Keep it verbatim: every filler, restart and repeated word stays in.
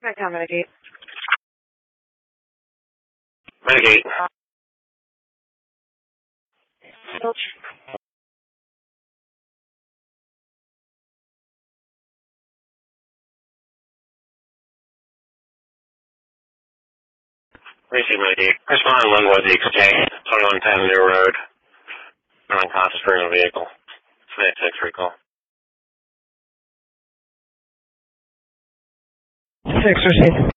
I can mitigate. Mitigate. Receive mitigate. Respond to Linwood, the exchange, twenty-one ten New Road. Non-conscious person vehicle. Flight six recall. Six received.